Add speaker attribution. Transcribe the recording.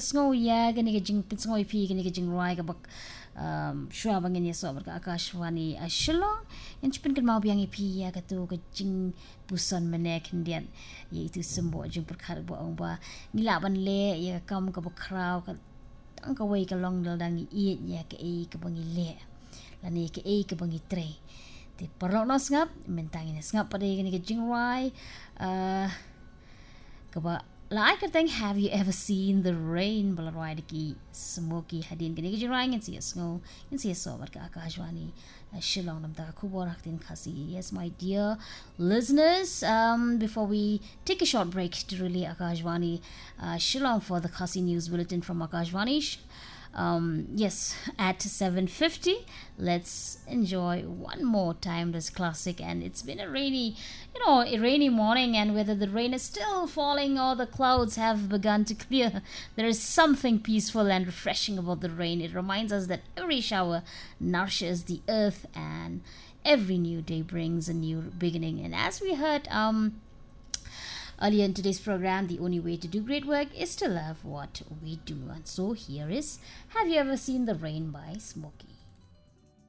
Speaker 1: Sngo ya gani ka jing pitsngo ipi gani ka jing ruai ka bak shua bangin ya so berka Akashvani Shillong yang chipin kan mau biang ipi ya ka tu ka jing busan menek hendian iaitu sembo jing perkara bo ang ba nilaban le ya kam ka bakraw ka tang ka wei ka long dal dang i ya ka ka bangi le lani ka ka bangi tre ti perlo no ngap mentangin ngap pada gani ka jing ruai ka ba like I think, have you ever seen the rain? Balarwai ki smoky hadin gani ki jirang and see a snow and see a so but Akashvani Shillong nam ta kuborak din kasi. Yes, my dear listeners, before we take a short break to really Akashvani Shillong for the Khasi News Bulletin from Akashvani. Yes, at 7:50, let's enjoy one more time this classic. And it's been a rainy morning, and whether the rain is still falling or the clouds have begun to clear, there is something peaceful and refreshing about the rain. It reminds us that every shower nourishes the earth and every new day brings a new beginning. And as we heard earlier in today's program, the only way to do great work is to love what we do. And so here is Have You Ever Seen the Rain by Smokey.